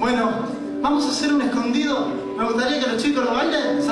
Bueno, vamos a hacer un escondido. Me gustaría que los chicos lo bailen.